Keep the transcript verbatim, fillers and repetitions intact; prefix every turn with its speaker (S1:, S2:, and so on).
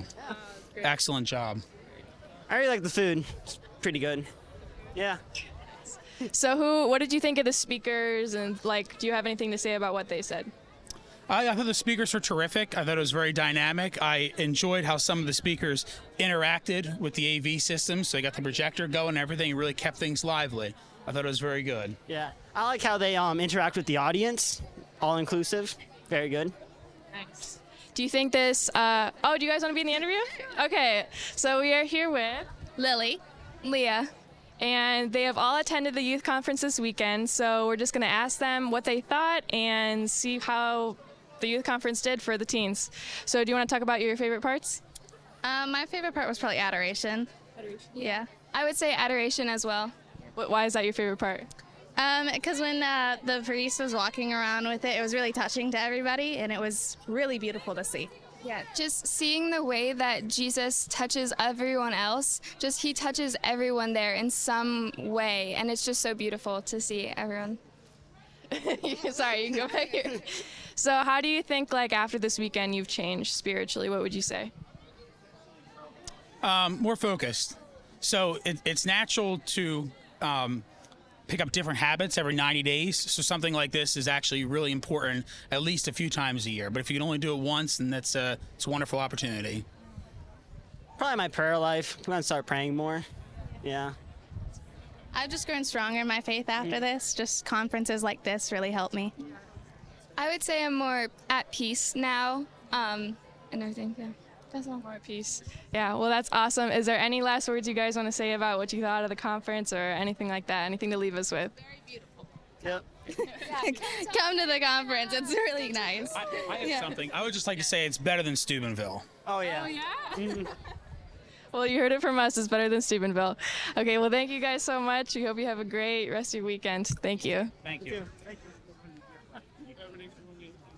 S1: Excellent job.
S2: I really like the food. It's pretty good. Yeah.
S3: So who, what did you think of the speakers, and like, do you have anything to say about what they said?
S1: I, I thought the speakers were terrific. I thought it was very dynamic. I enjoyed how some of the speakers interacted with the A V system, so they got the projector going and everything. It really kept things lively. I thought it was very good.
S2: Yeah. I like how they um, interact with the audience. All inclusive. Very good.
S3: Nice. Do you think this, uh, oh, do you guys want to be in the interview? Okay, so we are here with
S4: Lily.
S3: Leah, and they have all attended the youth conference this weekend, so we're just going to ask them what they thought and see how the youth conference did for the teens. So do you want to talk about your favorite parts?
S4: Um, my favorite part was probably adoration.
S3: Adoration.
S4: Yeah.
S5: I would say adoration as well.
S3: What, why is that your favorite part?
S4: Um, because when uh, the priest was walking around with it, it was really touching to everybody, and it was really beautiful to see.
S5: Yeah, just seeing the way that Jesus touches everyone else, just he touches everyone there in some way, and it's just so beautiful to see everyone.
S3: Sorry, you can go back here. So how do you think, like, after this weekend you've changed spiritually? What would you say?
S1: Um, more focused. So it, it's natural to um, pick up different habits every ninety days. So something like this is actually really important at least a few times a year. But if you can only do it once, then that's a, it's a wonderful opportunity.
S2: Probably my prayer life. I'm going to start praying more. Yeah.
S4: I've just grown stronger in my faith after this. Just conferences like this really help me.
S5: I would say I'm more at peace now, um, and everything, yeah. That's all.
S3: More at peace. Yeah, well, that's awesome. Is there any last words you guys want to say about what you thought of the conference or anything like that? Anything to leave us with?
S4: Very beautiful.
S2: Yep.
S4: Come to the conference. It's really nice.
S1: I, I have
S4: Yeah.
S1: something. I would just like to say it's better than Steubenville.
S2: Oh, yeah.
S3: Well, you heard it from us. It's better than Steubenville. Okay, well, thank you guys so much. We hope you have a great rest of your weekend. Thank you.
S1: Thank you.
S2: Thank you.